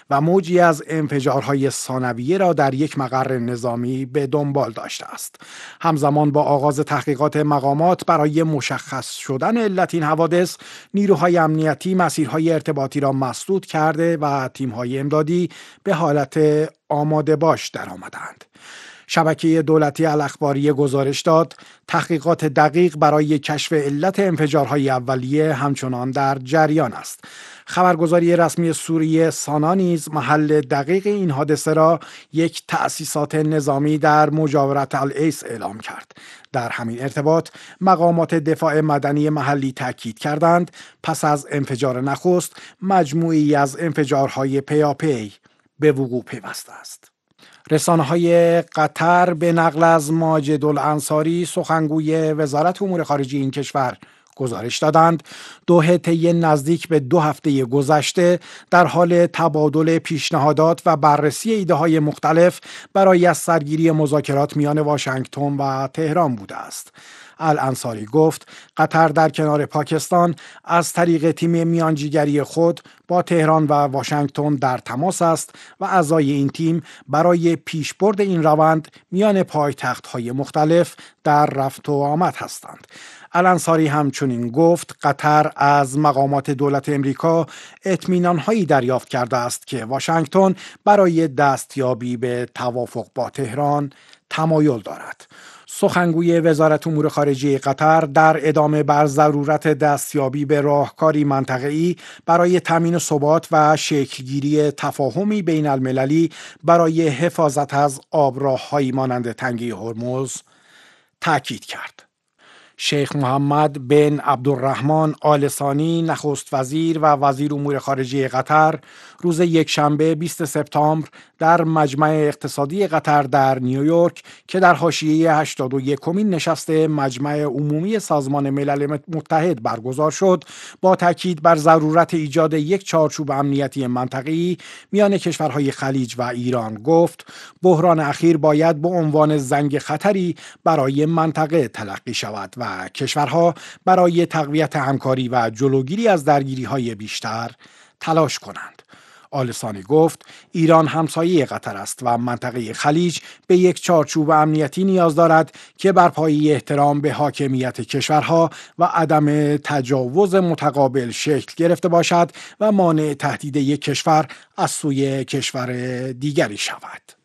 و موجی از انفجارهای ثانویه را در یک مقر نظامی به دنبال داشته است. همزمان با آغاز تحقیقات مقامات برای مشخص شدن علت این حوادث، نیروهای امنیتی مسیرهای ارتباطی را مسدود کرده و تیم‌های امدادی به حالت آماده باش درآمدند. شبکه دولتی الاخباری گزارش داد تحقیقات دقیق برای کشف علت انفجارهای اولیه همچنان در جریان است. خبرگزاری رسمی سوریه سانا نیز محل دقیق این حادثه را یک تأسیسات نظامی در مجاورت العیس اعلام کرد. در همین ارتباط مقامات دفاع مدنی محلی تاکید کردند پس از انفجار نخست مجموعی از انفجارهای پیاپی به وقوع پیوسته است. رسانه‌های قطر به نقل از ماجد الانصاری سخنگوی وزارت امور خارجه این کشور گزارش دادند دوحه طی نزدیک به 2 هفته گذشته در حال تبادل پیشنهادات و بررسی ایده‌های مختلف برای از سرگیری مذاکرات میان واشنگتن و تهران بوده است. الانصاری گفت قطر در کنار پاکستان از طریق تیم میانجیگری خود با تهران و واشنگتن در تماس است و اعضای این تیم برای پیشبرد این روند میان پایتخت‌های مختلف در رفت و آمد هستند. الانصاری همچنین گفت قطر از مقامات دولت امریکا اطمینان‌هایی دریافت کرده است که واشنگتن برای دستیابی به توافق با تهران تمایل دارد. سخنگوی وزارت امور خارجه قطر در ادامه بر ضرورت دستیابی به راهکاری منطقه‌ای برای تامین ثبات و شکلگیری تفاهمی بین المللی برای حفاظت از آبراه‌هایی مانند تنگه هرمز تاکید کرد. شیخ محمد بن عبدالرحمن آل ثانی نخست وزیر و وزیر امور خارجه قطر روز یکشنبه 20 سپتامبر در مجمع اقتصادی قطر در نیویورک که در حاشیه 81مین نشست مجمع عمومی سازمان ملل متحد برگزار شد، با تاکید بر ضرورت ایجاد یک چارچوب امنیتی منطقه‌ای میان کشورهای خلیج و ایران گفت بحران اخیر باید به عنوان زنگ خطری برای منطقه تلقی شود و کشورها برای تقویت همکاری و جلوگیری از درگیری‌های بیشتر تلاش کنند. آل ثانی گفت ایران همسایه قطر است و منطقه خلیج به یک چارچوب امنیتی نیاز دارد که بر پایه احترام به حاکمیت کشورها و عدم تجاوز متقابل شکل گرفته باشد و مانع تهدید یک کشور از سوی کشور دیگری شود.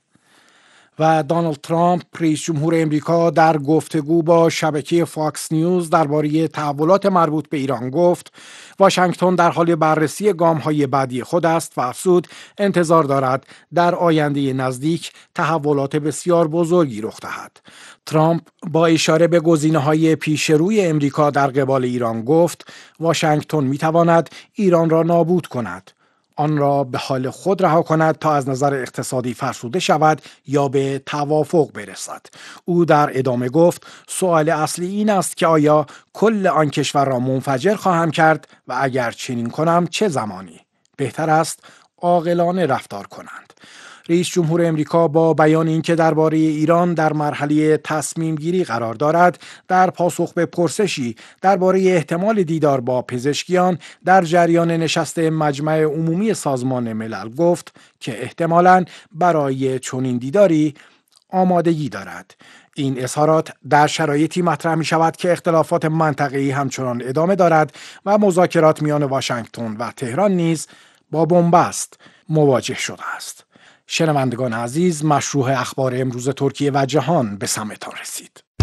و دونالد ترامپ رئیس جمهور امریکا در گفتگو با شبکه فاکس نیوز درباره تحولات مربوط به ایران گفت واشنگتن در حال بررسی گام‌های بعدی خود است و افزود انتظار دارد در آینده نزدیک تحولات بسیار بزرگی رخ دهد. ترامپ با اشاره به گزینه‌های پیش روی امریکا در قبال ایران گفت واشنگتن می‌تواند ایران را نابود کند، آن را به حال خود رها کند تا از نظر اقتصادی فرسوده شود یا به توافق برسد. او در ادامه گفت سوال اصلی این است که آیا کل آن کشور را منفجر خواهم کرد و اگر چنین کنم چه زمانی؟ بهتر است عاقلانه رفتار کنند. رئیس جمهور امریکا با بیان اینکه درباره ایران در مرحله تصمیم گیری قرار دارد، در پاسخ به پرسشی درباره احتمال دیدار با پزشکیان در جریان نشست مجمع عمومی سازمان ملل گفت که احتمالاً برای چنین دیداری آمادگی دارد. این اظهارات در شرایطی مطرح می شود که اختلافات منطقه‌ای همچنان ادامه دارد و مذاکرات میان واشنگتن و تهران نیز با بنبست مواجه شده است. شنوندگان عزیز، مشروع اخبار امروز ترکیه و جهان به سمعتان رسید.